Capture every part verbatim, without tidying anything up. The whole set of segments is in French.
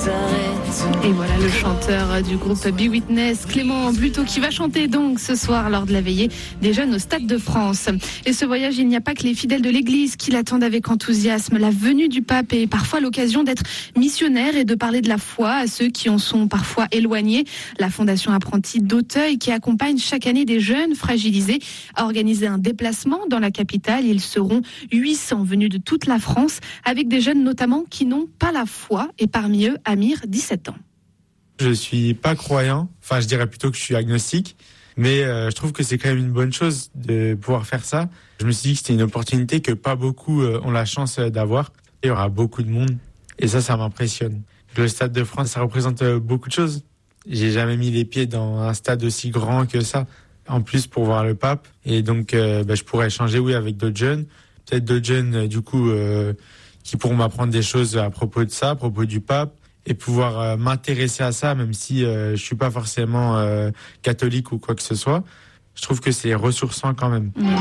Et voilà le chanteur du groupe Be Witness, Clément Bluteau, qui va chanter donc ce soir lors de la veillée des jeunes au Stade de France. Et ce voyage, il n'y a pas que les fidèles de l'Église qui l'attendent avec enthousiasme. La venue du pape est parfois l'occasion d'être missionnaire et de parler de la foi à ceux qui en sont parfois éloignés. La Fondation Apprentis d'Auteuil, qui accompagne chaque année des jeunes fragilisés, a organisé un déplacement dans la capitale. Ils seront huit cents venus de toute la France, avec des jeunes notamment qui n'ont pas la foi, et parmi eux, Amir, dix-sept ans. Je suis pas croyant, enfin je dirais plutôt que je suis agnostique, mais euh, je trouve que c'est quand même une bonne chose de pouvoir faire ça. Je me suis dit que c'était une opportunité que pas beaucoup euh, ont la chance euh, d'avoir. Il y aura beaucoup de monde et ça, ça m'impressionne. Le Stade de France, ça représente euh, beaucoup de choses. J'ai jamais mis les pieds dans un stade aussi grand que ça. En plus pour voir le pape, et donc euh, bah, je pourrais échanger oui avec d'autres jeunes, peut-être d'autres jeunes euh, du coup euh, qui pourront m'apprendre des choses à propos de ça, à propos du pape. Et pouvoir euh, m'intéresser à ça, même si euh, je suis pas forcément euh, catholique ou quoi que ce soit. Je trouve que c'est ressourçant quand même. Mmh.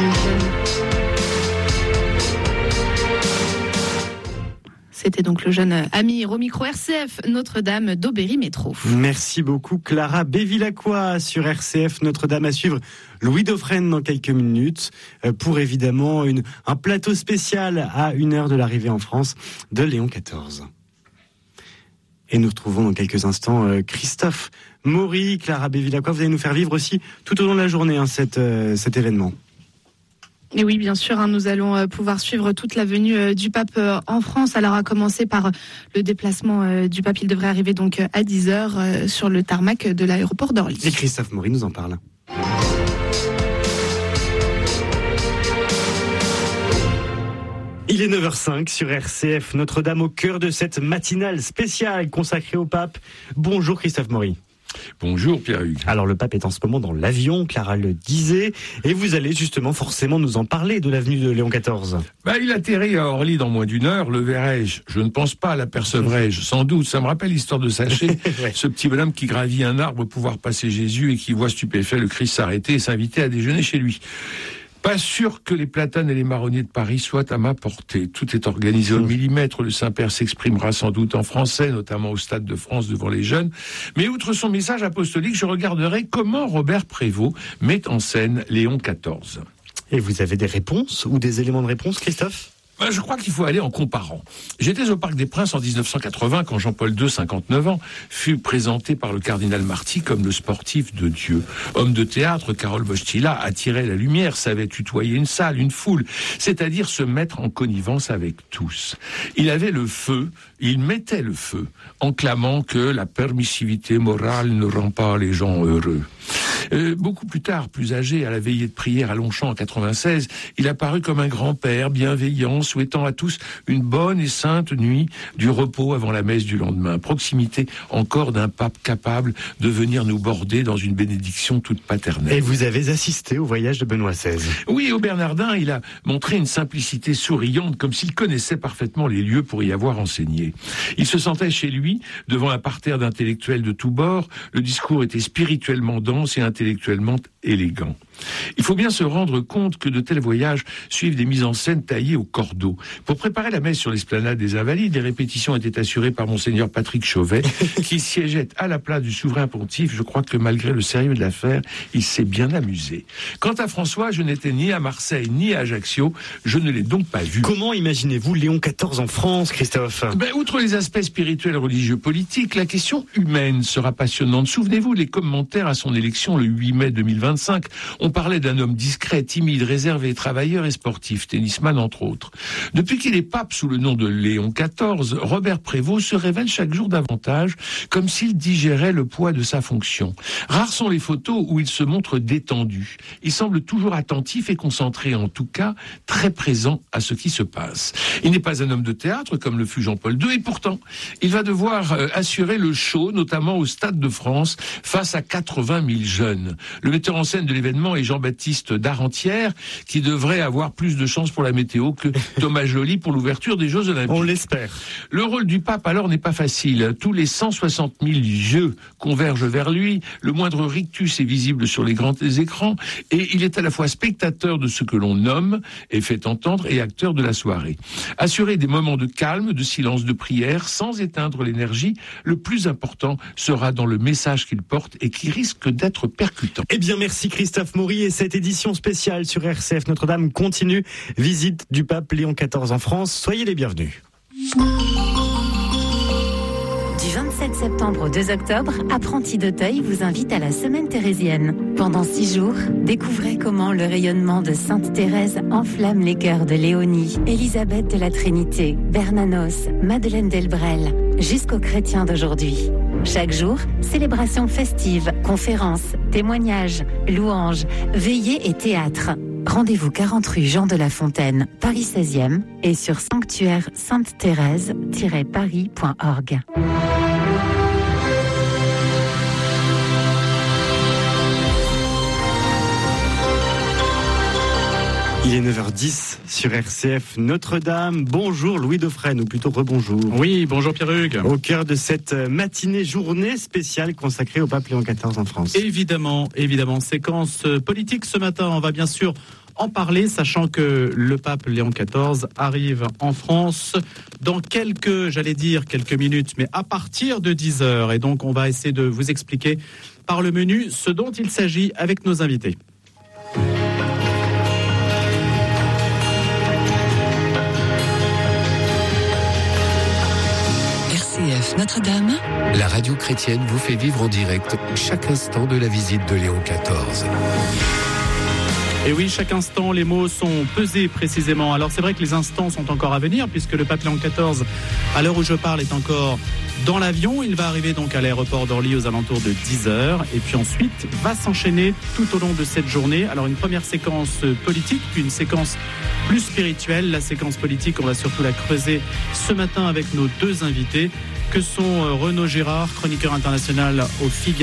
C'était donc le jeune Amir au micro R C F Notre-Dame d'Aubéry Métro. Merci beaucoup Clara Bévilacqua sur R C F Notre-Dame. À suivre Louis Dauphren dans quelques minutes pour évidemment une, un plateau spécial à une heure de l'arrivée en France de Léon quatorze. Et nous retrouvons dans quelques instants euh, Christophe Maury, Clara Bévilacqua. Vous allez nous faire vivre aussi tout au long de la journée hein, cet, euh, cet événement. Et oui, bien sûr, hein, nous allons euh, pouvoir suivre toute la venue euh, du pape euh, en France. Alors, à commencer par euh, le déplacement euh, du pape. Il devrait arriver donc euh, à dix heures euh, sur le tarmac de l'aéroport d'Orly. Et Christophe Maury nous en parle. Il est neuf heures cinq sur R C F Notre-Dame, au cœur de cette matinale spéciale consacrée au pape. Bonjour Christophe Maury. Bonjour Pierre-Hugues. Alors le pape est en ce moment dans l'avion, Clara le disait, et vous allez justement forcément nous en parler de l'avenue de Léon quatorze. Bah, il atterrit à Orly dans moins d'une heure, le verrai-je. Je ne pense pas, l'apercevrai-je, sans doute. Ça me rappelle l'histoire de Sachet, ouais. Ce petit bonhomme qui gravit un arbre pour pouvoir passer Jésus et qui voit stupéfait le Christ s'arrêter et s'inviter à déjeuner chez lui. Pas sûr que les platanes et les marronniers de Paris soient à ma portée. Tout est organisé au millimètre. Le Saint-Père s'exprimera sans doute en français, notamment au Stade de France devant les jeunes. Mais outre son message apostolique, je regarderai comment Robert Prévost met en scène Léon quatorze. Et vous avez des réponses ou des éléments de réponse, Christophe ? Ben, je crois qu'il faut aller en comparant. J'étais au Parc des Princes en dix-neuf cent quatre-vingts quand Jean-Paul deux, cinquante-neuf ans, fut présenté par le cardinal Marty comme le sportif de Dieu. Homme de théâtre, Karol Wojtyla attirait la lumière, savait tutoyer une salle, une foule, c'est-à-dire se mettre en connivence avec tous. Il avait le feu, il mettait le feu, en clamant que la permissivité morale ne rend pas les gens heureux. Euh, beaucoup plus tard, plus âgé, à la veillée de prière à Longchamp en quatre-vingt-seize, il apparut comme un grand-père bienveillant, souhaitant à tous une bonne et sainte nuit, du repos avant la messe du lendemain. Proximité encore d'un pape capable de venir nous border dans une bénédiction toute paternelle. Et vous avez assisté au voyage de Benoît seize. Oui, au Bernardin, il a montré une simplicité souriante, comme s'il connaissait parfaitement les lieux pour y avoir enseigné. Il se sentait chez lui, devant un parterre d'intellectuels de tous bords. Le discours était spirituellement dense et intellectuellement élégant. Il faut bien se rendre compte que de tels voyages suivent des mises en scène taillées au cordeau. Pour préparer la messe sur l'esplanade des Invalides, les répétitions étaient assurées par monseigneur Patrick Chauvet, qui siégeait à la place du souverain pontife. Je crois que malgré le sérieux de l'affaire, il s'est bien amusé. Quant à François, je n'étais ni à Marseille ni à Ajaccio, je ne l'ai donc pas vu. Comment imaginez-vous Léon quatorze en France, Christophe ? Ben, outre les aspects spirituels, religieux, politiques, la question humaine sera passionnante. Souvenez-vous les commentaires à son élection le huit mai deux mille vingt-cinq. On parlait d'un homme discret, timide, réservé, travailleur et sportif, tennisman entre autres. Depuis qu'il est pape sous le nom de Léon quatorze, Robert Prévost se révèle chaque jour davantage, comme s'il digérait le poids de sa fonction. Rares sont les photos où il se montre détendu. Il semble toujours attentif et concentré, en tout cas très présent à ce qui se passe. Il n'est pas un homme de théâtre comme le fut Jean-Paul deux, et pourtant, il va devoir euh, assurer le show, notamment au Stade de France, face à quatre-vingt mille jeunes. jeune. Le metteur en scène de l'événement est Jean-Baptiste Darentière, qui devrait avoir plus de chance pour la météo que Thomas Joly pour l'ouverture des Jeux Olympiques. On l'espère. Le rôle du pape, alors, n'est pas facile. Tous les cent soixante mille yeux convergent vers lui. Le moindre rictus est visible sur les grands écrans. Et il est à la fois spectateur de ce que l'on nomme et fait entendre et acteur de la soirée. Assurer des moments de calme, de silence, de prière, sans éteindre l'énergie, le plus important sera dans le message qu'il porte et qui risque d'être percutant. Eh bien, merci Christophe Maury. Et cette édition spéciale sur R C F Notre-Dame continue. Visite du pape Léon quatorze en France. Soyez les bienvenus. Du vingt-sept septembre au deux octobre, Apprentis d'Auteuil vous invite à la Semaine thérésienne. Pendant six jours, découvrez comment le rayonnement de Sainte Thérèse enflamme les cœurs de Léonie, Élisabeth de la Trinité, Bernanos, Madeleine Delbrel, jusqu'aux chrétiens d'aujourd'hui. Chaque jour, célébration festive, conférences, témoignages, louanges, veillées et théâtre. Rendez-vous quarante rue Jean de La Fontaine, Paris seizième et sur sanctuaire sainte thérèse tiret paris point org. Il est neuf heures dix sur R C F Notre-Dame. Bonjour Louis Dauphren, ou plutôt rebonjour. Oui, bonjour Pierre-Hugues. Au cœur de cette matinée, journée spéciale consacrée au pape Léon quatorze en France. Évidemment, évidemment. Séquence politique ce matin, on va bien sûr en parler, sachant que le pape Léon quatorze arrive en France dans quelques, j'allais dire quelques minutes, mais à partir de dix heures. Et donc on va essayer de vous expliquer par le menu ce dont il s'agit avec nos invités. Notre-Dame. La radio chrétienne vous fait vivre en direct chaque instant de la visite de Léon quatorze. Et oui, chaque instant, les mots sont pesés précisément. Alors c'est vrai que les instants sont encore à venir, puisque le pape Léon quatorze, à l'heure où je parle, est encore dans l'avion. Il va arriver donc à l'aéroport d'Orly aux alentours de dix heures. Et puis ensuite, va s'enchaîner tout au long de cette journée. Alors une première séquence politique, puis une séquence plus spirituelle. La séquence politique, on va surtout la creuser ce matin avec nos deux invités, que sont Renaud Girard, chroniqueur international au Figaro.